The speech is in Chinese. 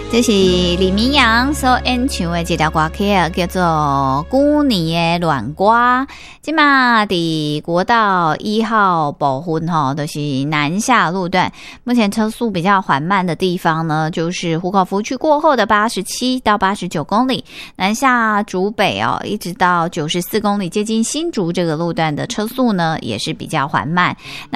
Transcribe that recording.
这是李明阳所演唱的一条歌曲，叫做《旧年的恋歌》。现在在国道1号部分就是南下路段，目前车速比较缓慢的地方呢，就是湖口湖区过后的87到89公里，南下竹北一直到94公里，接近新竹这个路段的车速呢也是比较缓慢。